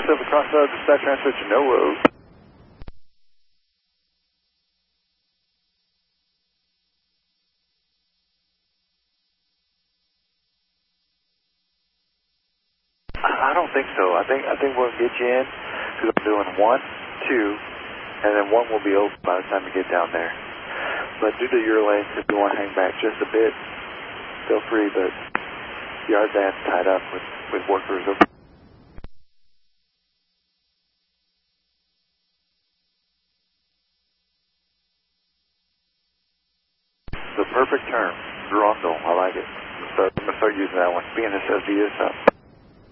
yourself across the dispatch transfer to no road. I don't think so. I think we'll get you in because I'm doing 1, 2, and then 1 will be open by the time you get down there. But due to your length, if you want to hang back just a bit, feel free, but yard band's tied up with workers. The perfect term, Durando. I like it. I'm going to start using that one. Being this SVS up.